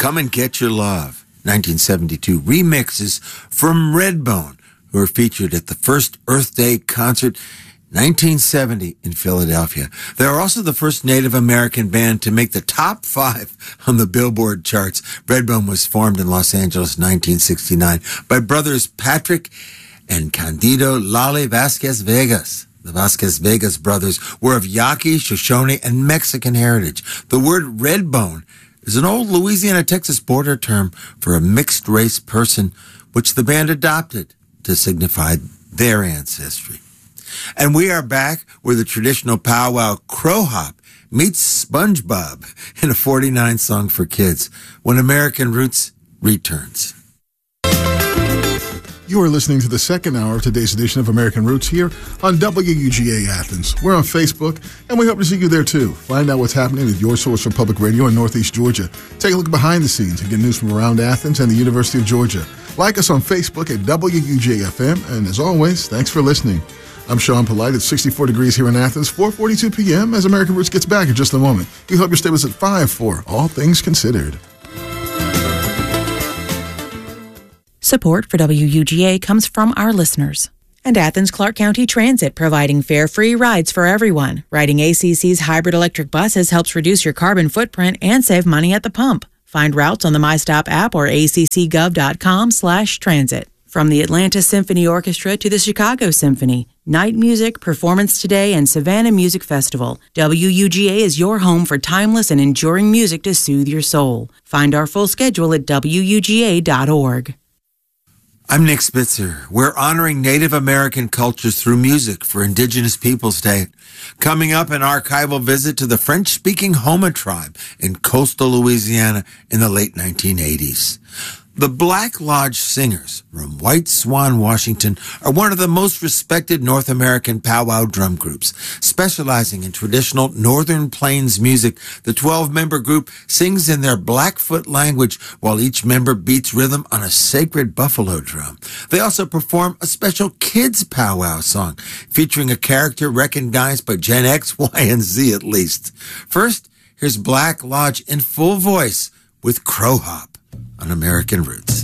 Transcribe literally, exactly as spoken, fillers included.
Come and Get Your Love, nineteen seventy-two remixes from Redbone, who were featured at the first Earth Day concert nineteen seventy in Philadelphia. They are also the first Native American band to make the top five on the Billboard charts. Redbone was formed in Los Angeles in nineteen sixty-nine by brothers Patrick and Candido Lale Vasquez Vegas. The Vasquez Vegas brothers were of Yaqui, Shoshone, and Mexican heritage. The word Redbone is an old Louisiana-Texas border term for a mixed-race person, which the band adopted to signify their ancestry. And we are back where the traditional powwow Crow Hop meets SpongeBob in a forty-nine song for kids when American Roots returns. You are listening to the second hour of today's edition of American Roots here on W U G A Athens. We're on Facebook, and we hope to see you there too. Find out what's happening with your source for public radio in Northeast Georgia. Take a look behind the scenes and get news from around Athens and the University of Georgia. Like us on Facebook at W U G A F M, and as always, thanks for listening. I'm Sean Polite. It's sixty-four degrees here in Athens, four forty-two p.m. as American Roots gets back in just a moment. We hope your stay was at five for All Things Considered. Support for W U G A comes from our listeners. And Athens Clarke County Transit, providing fare-free rides for everyone. Riding A C C's hybrid electric buses helps reduce your carbon footprint and save money at the pump. Find routes on the MyStop app or accgov.com slash transit. From the Atlanta Symphony Orchestra to the Chicago Symphony, Night Music, Performance Today, and Savannah Music Festival, W U G A is your home for timeless and enduring music to soothe your soul. Find our full schedule at W U G A dot org. I'm Nick Spitzer. We're honoring Native American cultures through music for Indigenous Peoples Day. Coming up, an archival visit to the French-speaking Houma tribe in coastal Louisiana in the late nineteen eighties. The Black Lodge Singers from White Swan, Washington, are one of the most respected North American powwow drum groups. Specializing in traditional Northern Plains music, the twelve-member group sings in their Blackfoot language while each member beats rhythm on a sacred buffalo drum. They also perform a special kids powwow song featuring a character recognized by Gen X, Y, and Z at least. First, here's Black Lodge in full voice with Crow Hop on American Roots.